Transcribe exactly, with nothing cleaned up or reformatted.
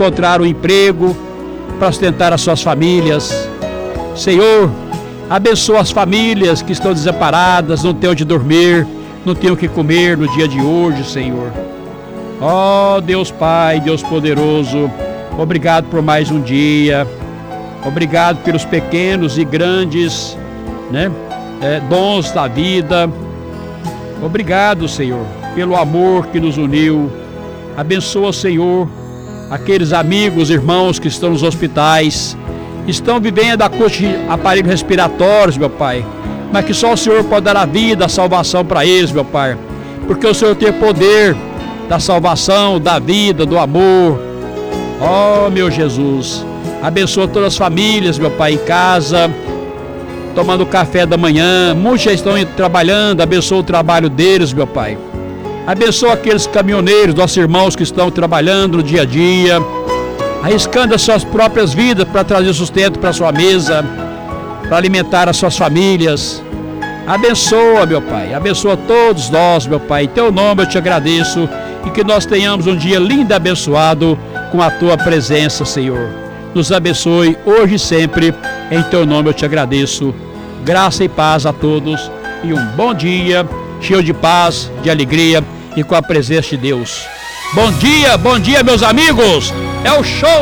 encontrar um emprego para sustentar as suas famílias. Senhor, abençoa as famílias que estão desamparadas, não têm onde dormir, não têm o que comer no dia de hoje, Senhor. Ó Deus Pai, Deus poderoso, obrigado por mais um dia, obrigado pelos pequenos e grandes, né, é, dons da vida. Obrigado, Senhor, pelo amor que nos uniu. Abençoa, Senhor, aqueles amigos, irmãos que estão nos hospitais, estão vivendo a custo de aparelhos respiratórios, meu Pai, mas que só o Senhor pode dar a vida, a salvação para eles, meu Pai, porque o Senhor tem poder da salvação, da vida, do amor. Ó, meu Jesus, abençoa todas as famílias, meu Pai, em casa, tomando café da manhã. Muitos já estão trabalhando, abençoa o trabalho deles, meu Pai. Abençoa aqueles caminhoneiros, nossos irmãos que estão trabalhando no dia a dia, arriscando as suas próprias vidas para trazer sustento para a sua mesa, para alimentar as suas famílias. Abençoa, meu Pai, abençoa todos nós, meu Pai. Em teu nome eu te agradeço e que nós tenhamos um dia lindo e abençoado com a tua presença, Senhor. Nos abençoe hoje e sempre. Em teu nome eu te agradeço. Graça e paz a todos e um bom dia, cheio de paz, de alegria e com a presença de Deus. Bom dia, bom dia, meus amigos. É o show